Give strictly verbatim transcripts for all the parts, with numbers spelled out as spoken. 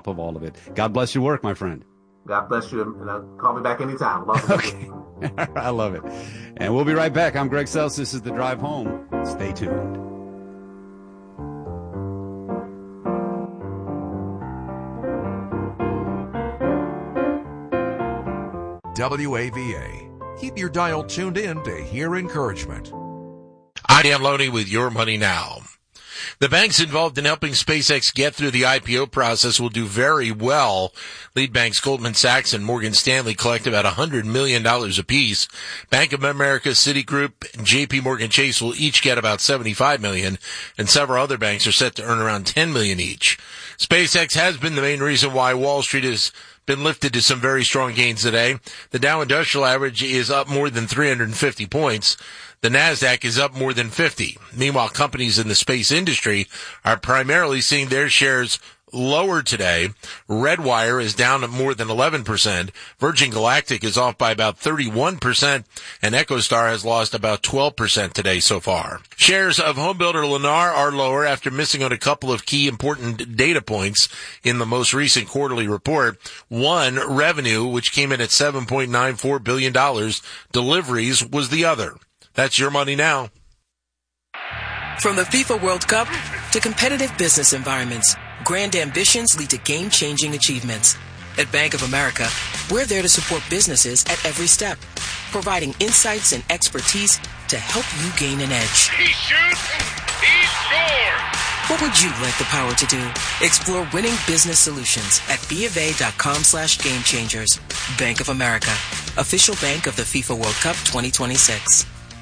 top of all of it. God bless your work, my friend. God bless you, and uh, call me back anytime. Love okay. I love it. And we'll be right back. I'm Greg Seltz. This is The Drive Home. Stay tuned. W A V A. Keep your dial tuned in to hear encouragement. I'm Dan Loney with Your Money Now. The banks involved in helping SpaceX get through the I P O process will do very well. Lead banks Goldman Sachs and Morgan Stanley collect about one hundred million dollars apiece. Bank of America, Citigroup, and J P Morgan Chase will each get about seventy-five million dollars, and several other banks are set to earn around ten million dollars each. SpaceX has been the main reason why Wall Street has been lifted to some very strong gains today. The Dow Industrial Average is up more than three hundred fifty points. The NASDAQ is up more than fifty. Meanwhile, companies in the space industry are primarily seeing their shares lower today. Redwire is down at more than eleven percent. Virgin Galactic is off by about thirty-one percent. And EchoStar has lost about twelve percent today so far. Shares of homebuilder Lennar are lower after missing on a couple of key important data points in the most recent quarterly report. One, revenue, which came in at seven point nine four billion dollars. Deliveries was the other. That's Your Money Now. From the FIFA World Cup to competitive business environments, grand ambitions lead to game-changing achievements. At Bank of America, we're there to support businesses at every step, providing insights and expertise to help you gain an edge. He shoots, he scores! What would you like the power to do? Explore winning business solutions at BofA.com slash game changers. Bank of America, official bank of the FIFA World Cup twenty twenty-six.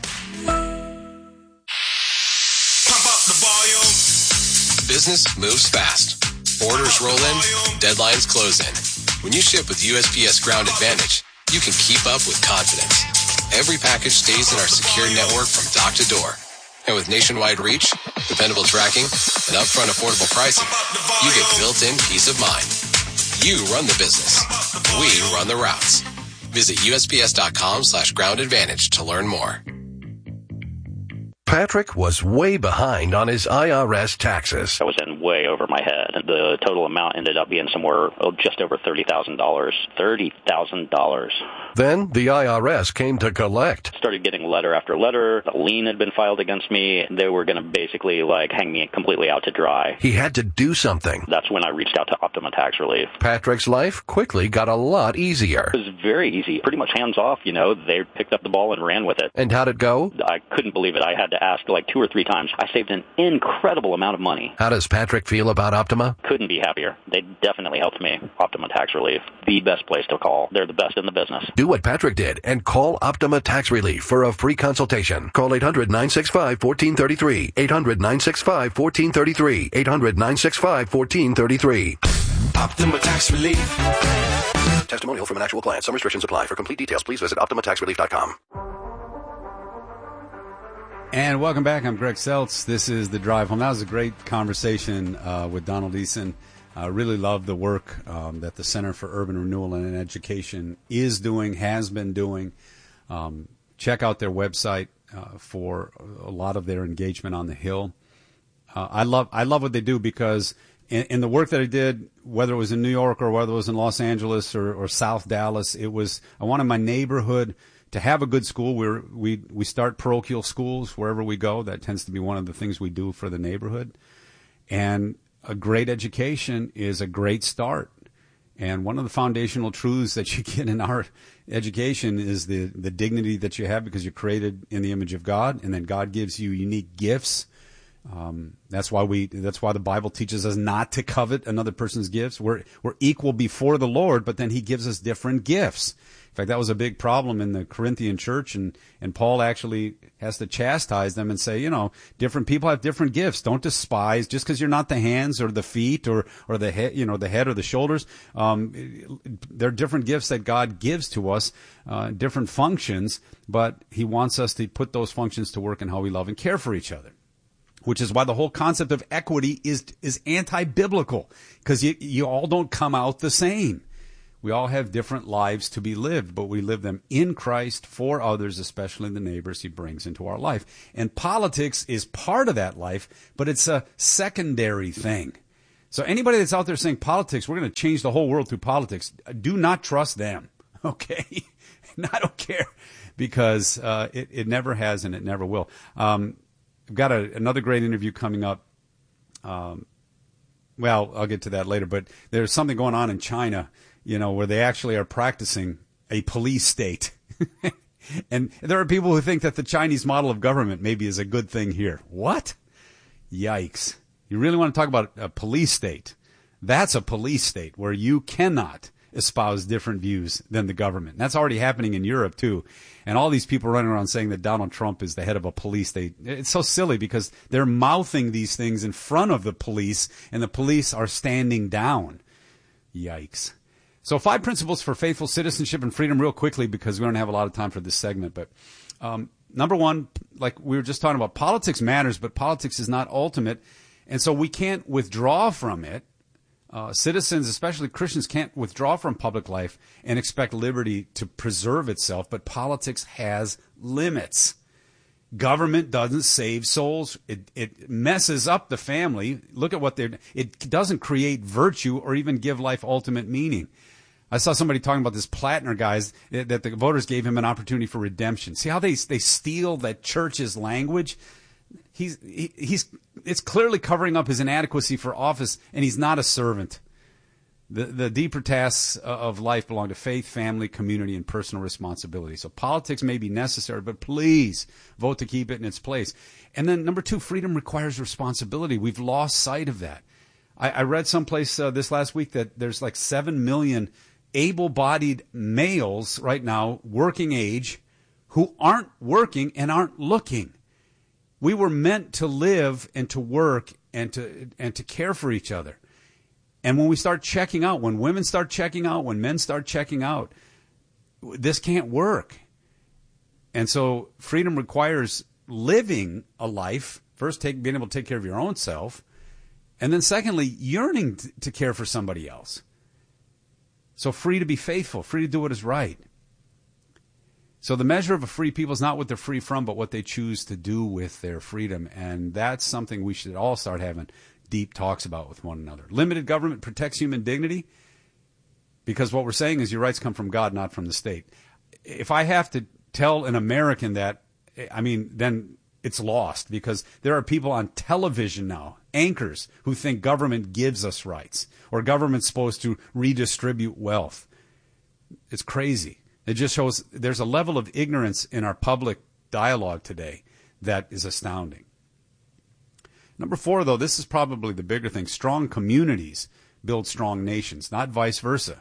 Business moves fast. Orders roll in, deadlines close in. When you ship with U S P S Ground Advantage, you can keep up with confidence. Every package stays in our secure network from dock to door. And with nationwide reach, dependable tracking, and upfront affordable pricing, you get built-in peace of mind. You run the business. We run the routes. Visit USPS.com slash ground advantage to learn more. Patrick was way behind on his I R S taxes. I was in way over my head. The total amount ended up being somewhere oh, just over thirty thousand dollars. thirty thousand dollars. Then the I R S came to collect. Started getting letter after letter. A lien had been filed against me. They were going to basically like hang me completely out to dry. He had to do something. That's when I reached out to Optima Tax Relief. Patrick's life quickly got a lot easier. It was very easy. Pretty much hands off, you know. They picked up the ball and ran with it. And how'd it go? I couldn't believe it. I had to ask like two or three times. I saved an incredible amount of money. How does Patrick feel about Optima? Couldn't be happier. They definitely helped me. Optima Tax Relief, the best place to call. They're the best in the business. Do what Patrick did and call Optima Tax Relief for a free consultation. Call eight hundred nine six five one four three three. eight hundred nine six five one four three three. eight hundred nine six five one four three three. Optima Tax Relief. Testimonial from an actual client. Some restrictions apply. For complete details, please visit optima tax relief dot com. And welcome back. I'm Greg Seltz. This is The Drive Home. That was a great conversation uh, with Donald Eason. I really love the work um, that the Center for Urban Renewal and Education is doing, has been doing. Um, check out their website uh, for a lot of their engagement on the Hill. Uh, I love I love what they do because in, in the work that I did, whether it was in New York or whether it was in Los Angeles or, or South Dallas, it was I wanted my neighborhood to have a good school. We're, we we start parochial schools wherever we go. That tends to be one of the things we do for the neighborhood. And a great education is a great start. And one of the foundational truths that you get in our education is the, the dignity that you have because you're created in the image of God, and then God gives you unique gifts. Um, that's why we. That's why the Bible teaches us not to covet another person's gifts. We're we're equal before the Lord, but then He gives us different gifts. In fact, that was a big problem in the Corinthian church, and, and Paul actually has to chastise them and say, you know, different people have different gifts. Don't despise just because you're not the hands or the feet or, or the head, you know, the head or the shoulders. Um, there are different gifts that God gives to us, uh, different functions, but He wants us to put those functions to work in how we love and care for each other. Which is why the whole concept of equity is is anti-biblical, because you, you all don't come out the same. We all have different lives to be lived, but we live them in Christ for others, especially the neighbors He brings into our life. And politics is part of that life, but it's a secondary thing. So anybody that's out there saying politics, we're going to change the whole world through politics, do not trust them, okay? I don't care, because uh, it, it never has and it never will. Um, I've got a, another great interview coming up. Um, well, I'll get to that later, but there's something going on in China, you know, where they actually are practicing a police state. And there are people who think that the Chinese model of government maybe is a good thing here. What? Yikes. You really want to talk about a police state? That's a police state where you cannot espouse different views than the government. That's already happening in Europe, too. And all these people running around saying that Donald Trump is the head of a police state. It's so silly because they're mouthing these things in front of the police, and the police are standing down. Yikes. So five principles for faithful citizenship and freedom real quickly, because we don't have a lot of time for this segment. But um, number one, like we were just talking about, politics matters, but politics is not ultimate. And so we can't withdraw from it. Uh, citizens, especially Christians, can't withdraw from public life and expect liberty to preserve itself. But politics has limits. Government doesn't save souls. It, it messes up the family. Look at what they're, it doesn't create virtue or even give life ultimate meaning. I saw somebody talking about this Plattner guys, that the voters gave him an opportunity for redemption. See how they they steal that church's language? He's he, he's it's clearly covering up his inadequacy for office, and he's not a servant. The the deeper tasks of life belong to faith, family, community, and personal responsibility. So politics may be necessary, but please vote to keep it in its place. And then number two, freedom requires responsibility. We've lost sight of that. I, I read someplace uh, this last week that there's like seven million able-bodied males right now, working age, who aren't working and aren't looking. We were meant to live and to work and to and to care for each other. And when we start checking out, when women start checking out, when men start checking out, this can't work. And so freedom requires living a life, first take, being able to take care of your own self, and then secondly, yearning t- to care for somebody else. So free to be faithful, free to do what is right. So the measure of a free people is not what they're free from, but what they choose to do with their freedom. And that's something we should all start having deep talks about with one another. Limited government protects human dignity, because what we're saying is your rights come from God, not from the state. If I have to tell an American that, I mean, then it's lost, because there are people on television now, anchors, who think government gives us rights or government's supposed to redistribute wealth. It's crazy. It just shows there's a level of ignorance in our public dialogue today that is astounding. Number four, though, this is probably the bigger thing. Strong communities build strong nations, not vice versa.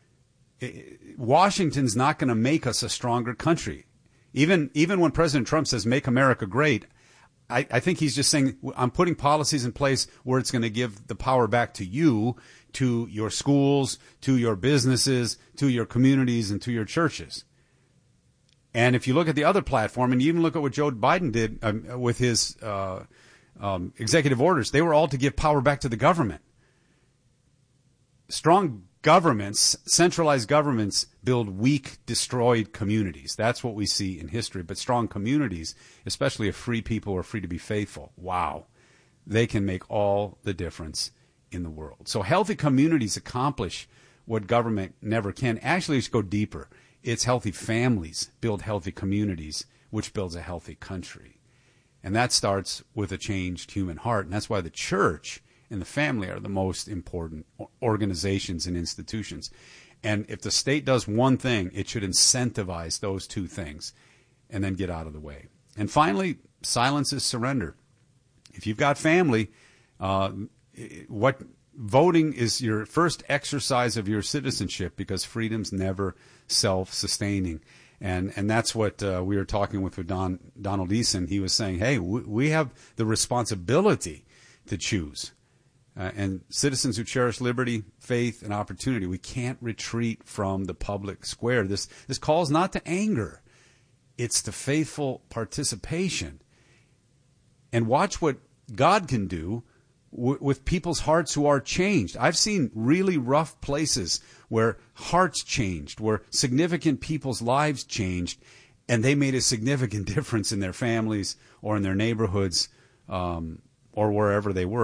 Washington's not going to make us a stronger country. Even even when President Trump says, make America great, I, I think he's just saying, I'm putting policies in place where it's going to give the power back to you, to your schools, to your businesses, to your communities, and to your churches. And if you look at the other platform, and you even look at what Joe Biden did um, with his uh, um, executive orders, they were all to give power back to the government. Strong governments, centralized governments, build weak, destroyed communities. That's what we see in history. But strong communities, especially if free people are free to be faithful, wow, they can make all the difference in the world. So healthy communities accomplish what government never can. Actually, let's go deeper. It's healthy families build healthy communities, which builds a healthy country. And that starts with a changed human heart. And that's why the church and the family are the most important organizations and institutions. And if the state does one thing, it should incentivize those two things and then get out of the way. And finally, silence is surrender. If you've got family, uh, what voting is your first exercise of your citizenship, because freedom's never self-sustaining. And and that's what uh, we were talking with, with Don, Donald Eason. He was saying, hey, we, we have the responsibility to choose. Uh, and citizens who cherish liberty, faith, and opportunity, we can't retreat from the public square. This this calls not to anger. It's to faithful participation. And watch what God can do w- with people's hearts who are changed. I've seen really rough places where hearts changed, where significant people's lives changed, and they made a significant difference in their families or in their neighborhoods um, or wherever they worked.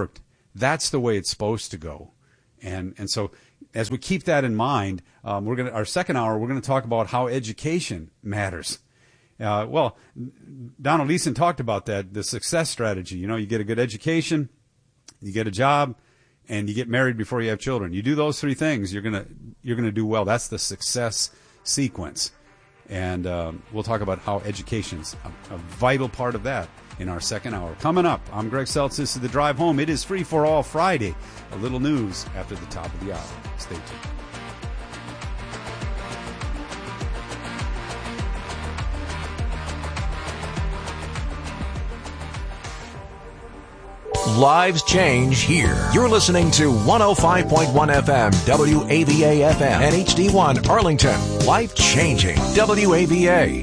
That's the way it's supposed to go. And and so as we keep that in mind, um, we're gonna our second hour we're gonna talk about how education matters. Uh, well, Donald Eason talked about that, the success strategy. You know, you get a good education, you get a job, and you get married before you have children. You do those three things, you're gonna you're gonna do well. That's the success sequence. And um, we'll talk about how education's a, a vital part of that in our second hour. Coming up, I'm Greg Seltz. This is The Drive Home. It is Free for All Friday. A little news after the top of the hour. Stay tuned. Lives change here. You're listening to one oh five point one F M, W A V A F M, and H D one Arlington. Life changing. W A V A.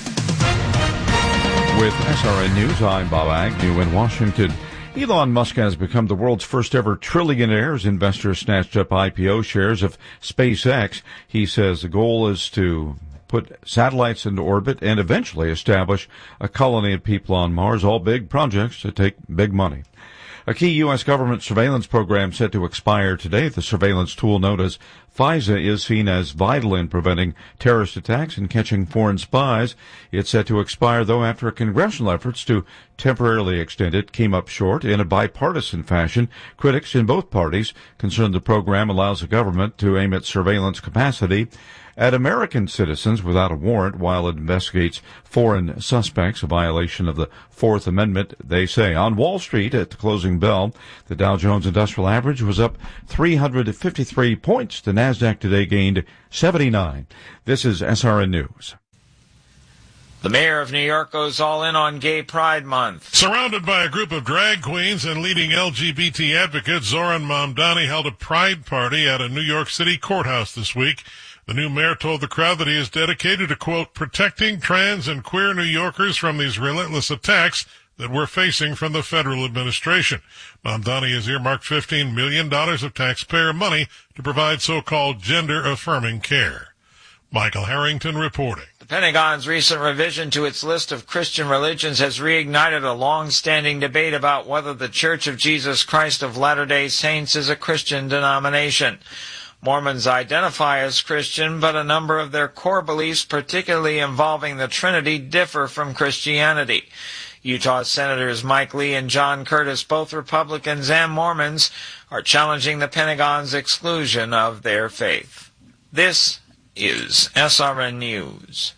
With S R N News, I'm Bob Agnew in Washington. Elon Musk has become the world's first ever trillionaire as investors snatched up I P O shares of SpaceX. He says the goal is to put satellites into orbit and eventually establish a colony of people on Mars, all big projects that take big money. A key U S government surveillance program set to expire today. The surveillance tool known as FISA is seen as vital in preventing terrorist attacks and catching foreign spies. It's set to expire, though, after congressional efforts to temporarily extend it came up short in a bipartisan fashion. Critics in both parties concerned the program allows the government to aim its surveillance capacity at American citizens without a warrant while it investigates foreign suspects, a violation of the Fourth Amendment, they say. On Wall Street at the closing bell, the Dow Jones Industrial Average was up three hundred fifty-three points. The Nasdaq today gained seventy-nine. This is S R N News. The mayor of New York goes all in on Gay Pride Month. Surrounded by a group of drag queens and leading L G B T advocates, Zoran Mamdani held a pride party at a New York City courthouse this week. The new mayor told the crowd that he is dedicated to, quote, protecting trans and queer New Yorkers from these relentless attacks that we're facing from the federal administration. Mamdani has earmarked fifteen million dollars of taxpayer money to provide so-called gender-affirming care. Michael Harrington reporting. The Pentagon's recent revision to its list of Christian religions has reignited a long-standing debate about whether the Church of Jesus Christ of Latter-day Saints is a Christian denomination. Mormons identify as Christian, but a number of their core beliefs, particularly involving the Trinity, differ from Christianity. Utah Senators Mike Lee and John Curtis, both Republicans and Mormons, are challenging the Pentagon's exclusion of their faith. This is S R N News.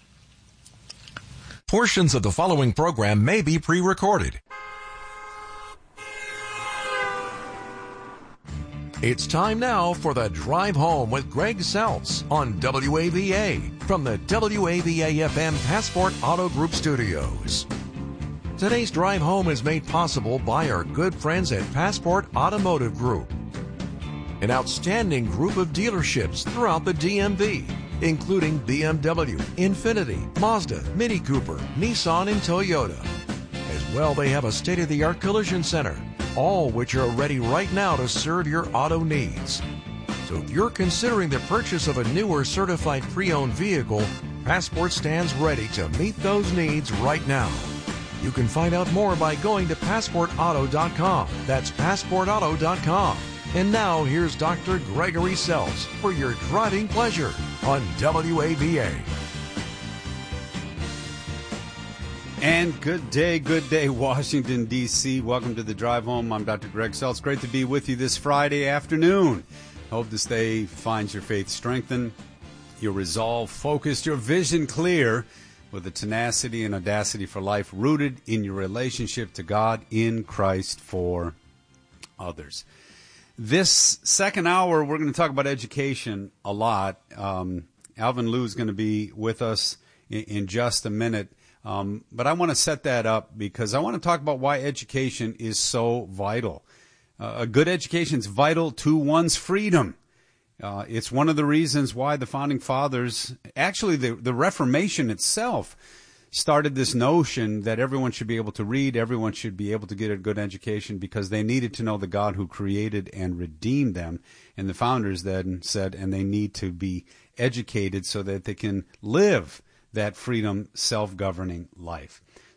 Portions of the following program may be pre-recorded. It's time now for the Drive Home with Greg Seltz on W A V A from the W A V A F M Passport Auto Group Studios. Today's Drive Home is made possible by our good friends at Passport Automotive Group, an outstanding group of dealerships throughout the D M V, including B M W, Infiniti, Mazda, Mini Cooper, Nissan, and Toyota. As well, they have a state-of-the-art collision center, all which are ready right now to serve your auto needs. So if you're considering the purchase of a new or certified pre-owned vehicle, Passport stands ready to meet those needs right now. You can find out more by going to passport auto dot com. That's passport auto dot com. And now here's Doctor Gregory Seltz for your driving pleasure on W A V A. And good day, good day, Washington, D C Welcome to the Drive Home. I'm Doctor Greg Seltz. Great to be with you this Friday afternoon. Hope this day finds your faith strengthened, your resolve focused, your vision clear, with the tenacity and audacity for life rooted in your relationship to God in Christ for others. This second hour, we're going to talk about education a lot. Um, Alvin Liu is going to be with us in, in just a minute. Um, but I want to set that up because I want to talk about why education is so vital. Uh, a good education is vital to one's freedom. Uh, it's one of the reasons why the Founding Fathers, actually the, the Reformation itself, started this notion that everyone should be able to read, everyone should be able to get a good education because they needed to know the God who created and redeemed them. And the founders then said, and they need to be educated so that they can live that freedom, self-governing life.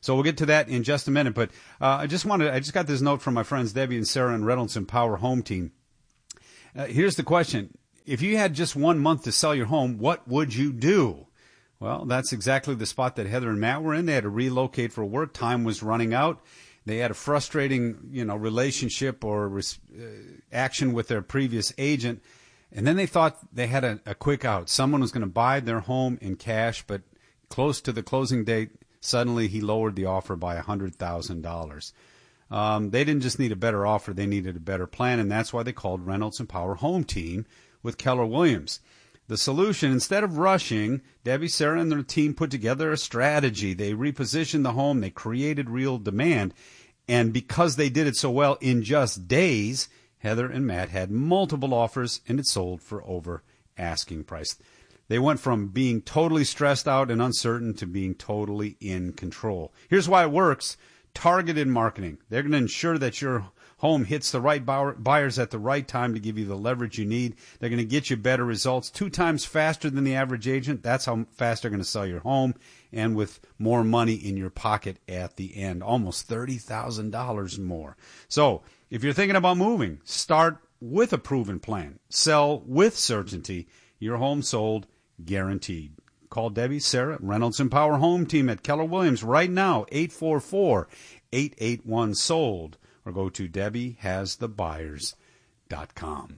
So we'll get to that in just a minute. But uh, I just wanted, I just got this note from my friends Debbie and Sarah and Reynolds and Power Home Team. Uh, here's the question. If you had just one month to sell your home, what would you do? Well, that's exactly the spot that Heather and Matt were in. They had to relocate for work. Time was running out. They had a frustrating, you know, relationship or res- uh, action with their previous agent. And then they thought they had a, a quick out. Someone was going to buy their home in cash, but close to the closing date, suddenly he lowered the offer by one hundred thousand dollars. Um, they didn't just need a better offer. They needed a better plan, and that's why they called Reynolds and Power Home Team with Keller Williams. The solution, instead of rushing, Debbie, Sarah, and their team put together a strategy. They repositioned the home. They created real demand. And because they did it so well, in just days, Heather and Matt had multiple offers, and it sold for over asking price. They went from being totally stressed out and uncertain to being totally in control. Here's why it works. Targeted marketing. They're going to ensure that your home hits the right buyers at the right time to give you the leverage you need. They're going to get you better results, two times faster than the average agent. That's how fast they're going to sell your home, and with more money in your pocket at the end, almost thirty thousand dollars more. So if you're thinking about moving, start with a proven plan. Sell with certainty. Your home sold, guaranteed. Call Debbie, Sarah, Reynolds and Power Home Team at Keller Williams right now, eight four four, eight eight one, sold. Or go to debbie has the buyers dot com.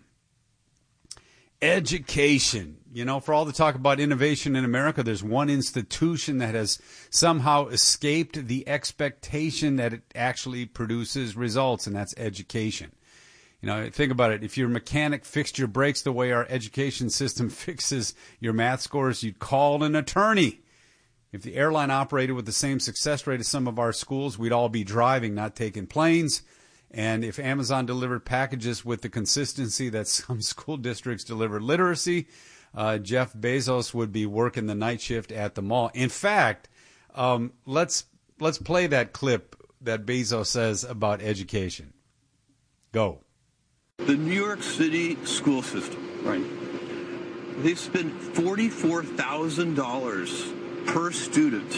Education. You know, for all the talk about innovation in America, there's one institution that has somehow escaped the expectation that it actually produces results, and that's education. You know, think about it. If your mechanic fixed your brakes the way our education system fixes your math scores, you'd call an attorney. If the airline operated with the same success rate as some of our schools, we'd all be driving, not taking planes. And if Amazon delivered packages with the consistency that some school districts deliver literacy, uh, Jeff Bezos would be working the night shift at the mall. In fact, um, let's let's play that clip that Bezos says about education. Go. The New York City school system, right? They spend forty-four thousand dollars per student.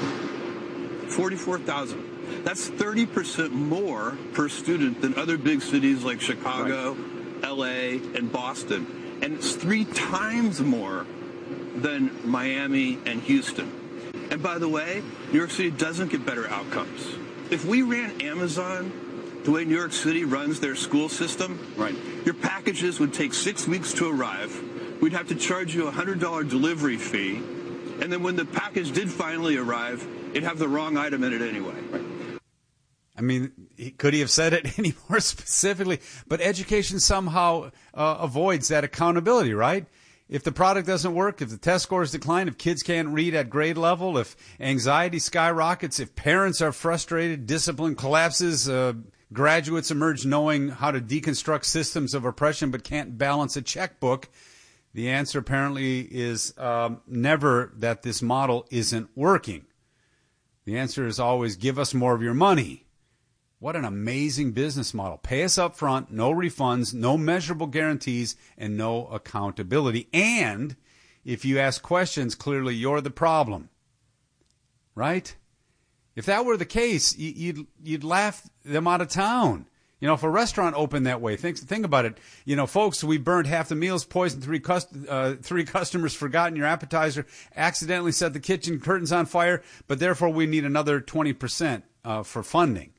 forty-four thousand dollars. That's thirty percent more per student than other big cities like Chicago, right, L A, and Boston. And it's three times more than Miami and Houston. And by the way, New York City doesn't get better outcomes. If we ran Amazon the way New York City runs their school system, right, your packages would take six weeks to arrive. We'd have to charge you a one hundred dollars delivery fee. And then when the package did finally arrive, it'd have the wrong item in it anyway. Right. I mean, could he have said it any more specifically? But education somehow uh, avoids that accountability, right? If the product doesn't work, if the test scores decline, if kids can't read at grade level, if anxiety skyrockets, if parents are frustrated, discipline collapses, uh, graduates emerge knowing how to deconstruct systems of oppression but can't balance a checkbook, the answer apparently is um, never that this model isn't working. The answer is always give us more of your money. What an amazing business model. Pay us up front, no refunds, no measurable guarantees, and no accountability. And if you ask questions, clearly you're the problem. Right? If that were the case, you'd, you'd laugh them out of town. You know, if a restaurant opened that way, think, think about it. You know, folks, we burned half the meals, poisoned three, cust- uh, three customers, forgotten your appetizer, accidentally set the kitchen curtains on fire, but therefore we need another twenty percent uh, for funding.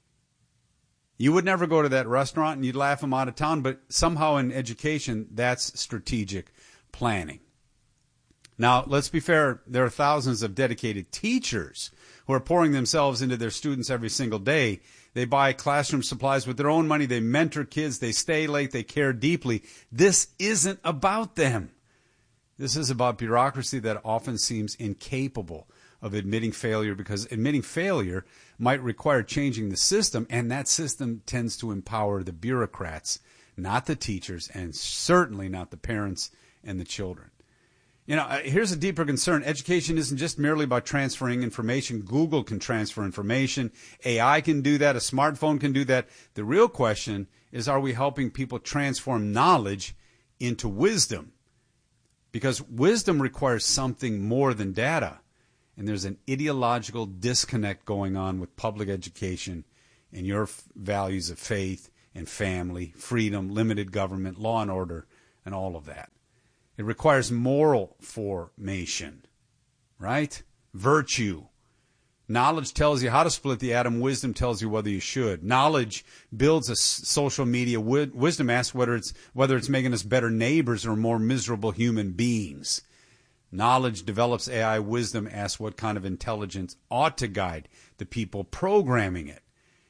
You would never go to that restaurant and you'd laugh them out of town, but somehow in education, that's strategic planning. Now, let's be fair. There are thousands of dedicated teachers who are pouring themselves into their students every single day. They buy classroom supplies with their own money. They mentor kids. They stay late. They care deeply. This isn't about them. This is about bureaucracy that often seems incapable of admitting failure, because admitting failure might require changing the system, and that system tends to empower the bureaucrats, not the teachers, and certainly not the parents and the children. You know, here's a deeper concern. Education isn't just merely about transferring information. Google can transfer information. A I can do that. A smartphone can do that. The real question is, are we helping people transform knowledge into wisdom? Because wisdom requires something more than data. And there's an ideological disconnect going on with public education and your f- values of faith and family, freedom, limited government, law and order, and all of that. It requires moral formation, right? Virtue. Knowledge tells you how to split the atom. Wisdom tells you whether you should. Knowledge builds a s- social media. Wi- wisdom asks whether it's whether it's making us better neighbors or more miserable human beings. Knowledge develops A I. Wisdom asks what kind of intelligence ought to guide the people programming it.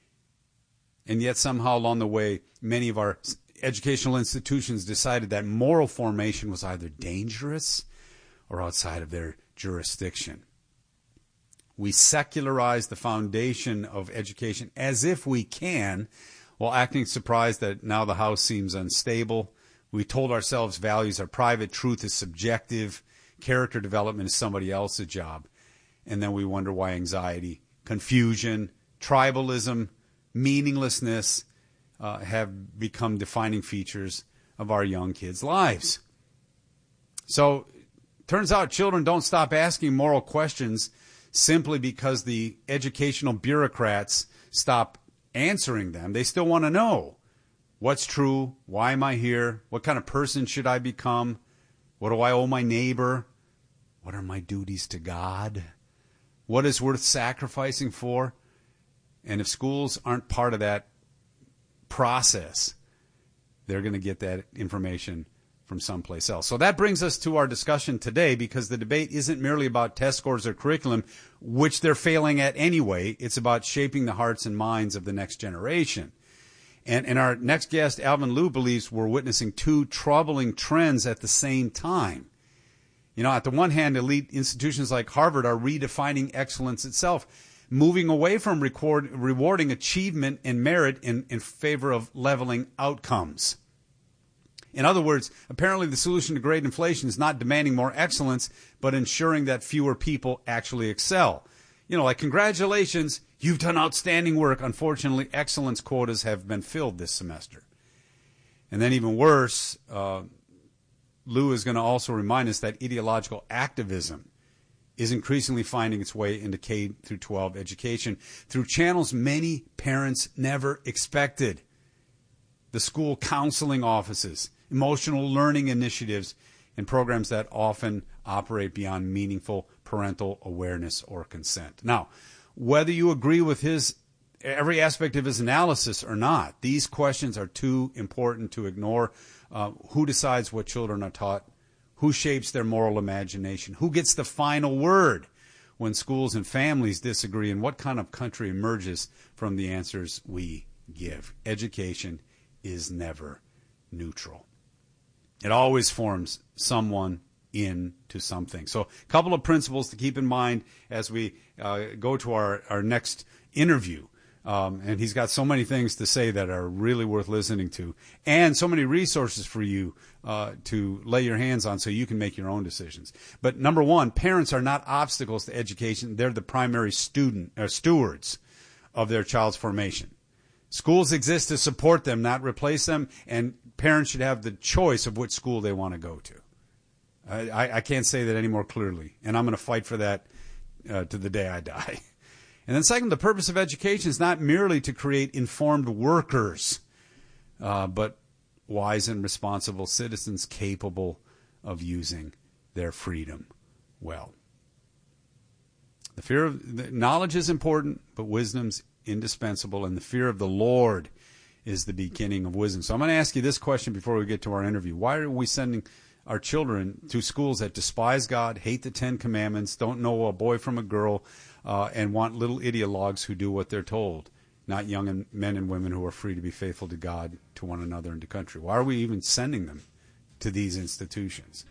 And yet somehow along the way, many of our educational institutions decided that moral formation was either dangerous or outside of their jurisdiction. We secularize the foundation of education as if we can, while acting surprised that now the house seems unstable. We told ourselves values are private, truth is subjective, character development is somebody else's job. And then we wonder why anxiety, confusion, tribalism, meaninglessness uh, have become defining features of our young kids' lives. So, turns out children don't stop asking moral questions simply because the educational bureaucrats stop answering them. They still want to know what's true, why am I here, what kind of person should I become, what do I owe my neighbor, what are my duties to God, what is worth sacrificing for. And if schools aren't part of that process, they're going to get that information from someplace else. So that brings us to our discussion today, because the debate isn't merely about test scores or curriculum, which they're failing at anyway. It's about shaping the hearts and minds of the next generation. And, and our next guest, Alvin Liu, believes we're witnessing two troubling trends at the same time. You know, at the one hand, elite institutions like Harvard are redefining excellence itself, moving away from record, rewarding achievement and merit in, in favor of leveling outcomes. In other words, apparently the solution to great inflation is not demanding more excellence, but ensuring that fewer people actually excel. You know, like, congratulations, you've done outstanding work. Unfortunately, excellence quotas have been filled this semester. And then even worse, uh, Lou is going to also remind us that ideological activism is increasingly finding its way into K through twelve education through channels many parents never expected. The school counseling offices, emotional learning initiatives, and programs that often operate beyond meaningful parental awareness or consent. Now, whether you agree with his every aspect of his analysis or not, these questions are too important to ignore. Uh, who decides what children are taught? Who shapes their moral imagination? Who gets the final word when schools and families disagree? And what kind of country emerges from the answers we give? Education is never neutral. It always forms someone into something. So a couple of principles to keep in mind as we uh, go to our, our next interview. Um, and he's got so many things to say that are really worth listening to, and so many resources for you uh, to lay your hands on so you can make your own decisions. But number one, parents are not obstacles to education. They're the primary student or stewards of their child's formation. Schools exist to support them, not replace them, and parents should have the choice of which school they want to go to. I, I can't say that any more clearly, and I'm going to fight for that uh, to the day I die. And then second, the purpose of education is not merely to create informed workers, uh, but wise and responsible citizens capable of using their freedom well. The fear of the, knowledge is important, but wisdom's indispensable, and the fear of the Lord is the beginning of wisdom. So I'm going to ask you this question before we get to our interview. Why are we sending our children to schools that despise God, hate the Ten Commandments, don't know a boy from a girl, uh, and want little ideologues who do what they're told, not young men and women who are free to be faithful to God, to one another, and to country? Why are we even sending them to these institutions?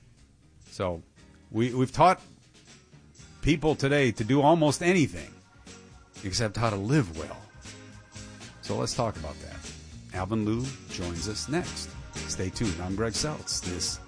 So we, we've taught people today to do almost anything except how to live well. So let's talk about that. Alvin Liu joins us next. Stay tuned. I'm Greg Seltz. This